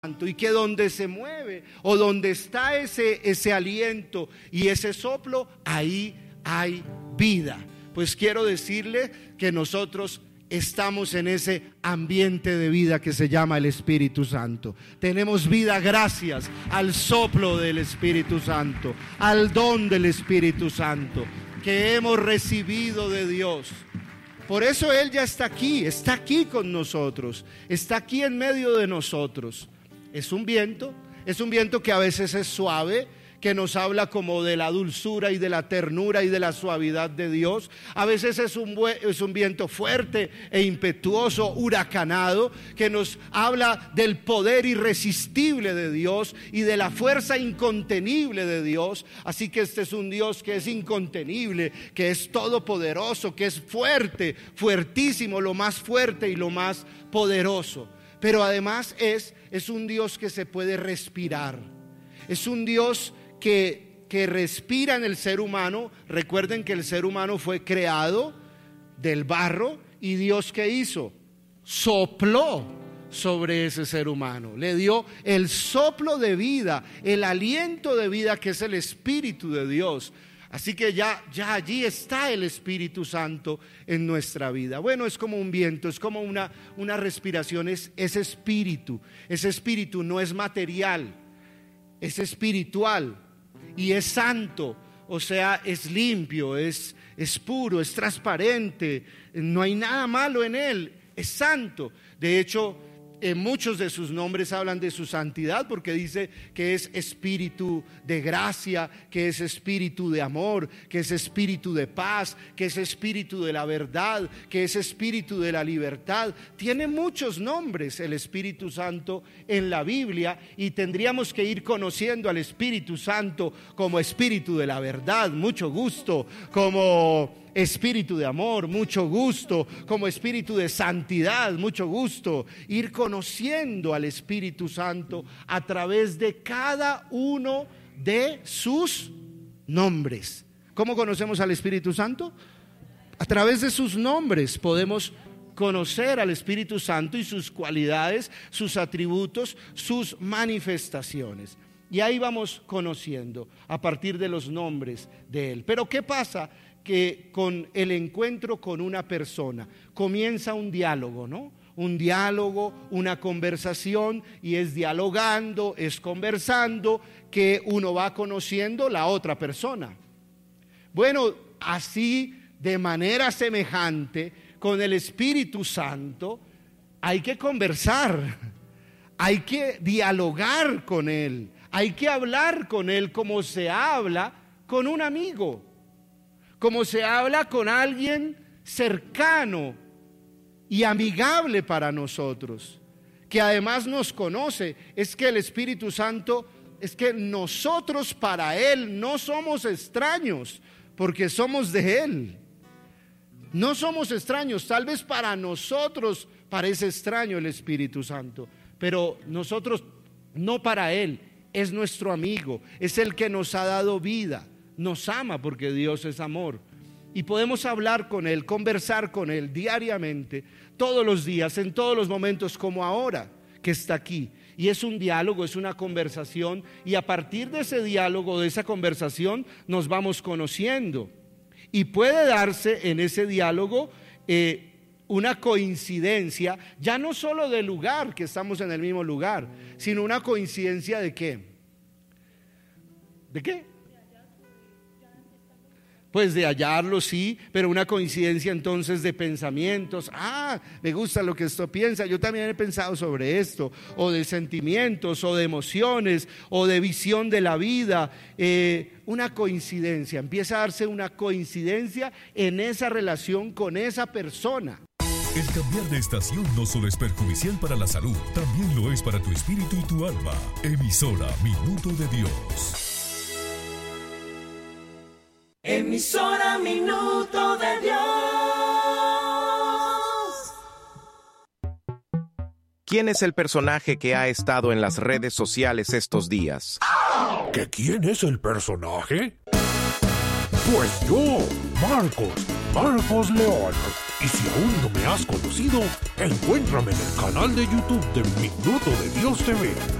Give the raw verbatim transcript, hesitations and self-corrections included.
y que donde se mueve o donde está ese, ese aliento y ese soplo, ahí hay vida. Pues quiero decirle que nosotros estamos en ese ambiente de vida que se llama el Espíritu Santo. Tenemos vida gracias al soplo del Espíritu Santo, al don del Espíritu Santo que hemos recibido de Dios. Por eso Él ya está aquí, está aquí con nosotros, está aquí en medio de nosotros. Es un viento, es un viento que a veces es suave, que nos habla como de la dulzura y de la ternura y de la suavidad de Dios. A veces es un, es un viento fuerte e impetuoso, huracanado, que nos habla del poder irresistible de Dios y de la fuerza incontenible de Dios. Así que este es un Dios que es incontenible, que es todopoderoso, que es fuerte, fuertísimo, lo más fuerte y lo más poderoso. Pero además es, es un Dios que se puede respirar. Es un Dios que, que respira en el ser humano. Recuerden que el ser humano fue creado del barro y Dios, ¿qué hizo? Sopló sobre ese ser humano. Le dio el soplo de vida, el aliento de vida que es el Espíritu de Dios. Así que ya, ya allí está el Espíritu Santo en nuestra vida. Bueno, es como un viento, es como una, una respiración, es, es espíritu. Ese espíritu no es material, es espiritual y es santo. O sea, es limpio, es, es puro, es transparente, no hay nada malo en él, es santo. De hecho, en muchos de sus nombres hablan de su santidad, porque dice que es espíritu de gracia, que es espíritu de amor, que es espíritu de paz, que es espíritu de la verdad, que es espíritu de la libertad. Tiene muchos nombres el Espíritu Santo en la Biblia, y tendríamos que ir conociendo al Espíritu Santo como espíritu de la verdad, mucho gusto, como espíritu de amor, mucho gusto, como espíritu de santidad, mucho gusto, ir conociendo al Espíritu Santo a través de cada uno de sus nombres. ¿Cómo conocemos al Espíritu Santo? A través de sus nombres podemos conocer al Espíritu Santo y sus cualidades, sus atributos, sus manifestaciones. Y ahí vamos conociendo a partir de los nombres de Él. Pero ¿qué pasa? Que con el encuentro con una persona comienza un diálogo, ¿no? Un diálogo, una conversación, y es dialogando, es conversando que uno va conociendo la otra persona. Bueno, así de manera semejante con el Espíritu Santo hay que conversar, hay que dialogar con Él, hay que hablar con Él como se habla con un amigo, como se habla con alguien cercano y amigable para nosotros, que además nos conoce. Es que el Espíritu Santo, es que nosotros para Él no somos extraños, porque somos de Él. No somos extraños, tal vez para nosotros parece extraño el Espíritu Santo, pero nosotros no para Él, es nuestro amigo, es el que nos ha dado vida. Nos ama porque Dios es amor, y podemos hablar con Él, conversar con Él diariamente, todos los días, en todos los momentos, como ahora que está aquí. Y es un diálogo, es una conversación, y a partir de ese diálogo, de esa conversación, nos vamos conociendo. Y puede darse en ese diálogo eh, una coincidencia, ya no solo del lugar, que estamos en el mismo lugar, sino una coincidencia de ¿qué? ¿De qué? Pues de hallarlo, sí, pero una coincidencia entonces de pensamientos. Ah, me gusta lo que esto piensa, yo también he pensado sobre esto. O de sentimientos, o de emociones, o de visión de la vida. Eh, una coincidencia, empieza a darse una coincidencia en esa relación con esa persona. El cambiar de estación no solo es perjudicial para la salud, también lo es para tu espíritu y tu alma. Emisora Minuto de Dios. Emisora Minuto de Dios. ¿Quién es el personaje que ha estado en las redes sociales estos días? ¿Que quién es el personaje? Pues yo, Marcos, Marcos León. Y si aún no me has conocido, encuéntrame en el canal de YouTube de Minuto de Dios T V.